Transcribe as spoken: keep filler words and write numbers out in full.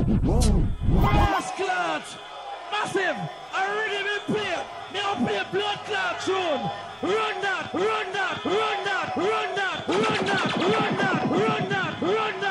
Mass clot. Massive. I already been play. Me up play blood clot tune. Run that. Run that.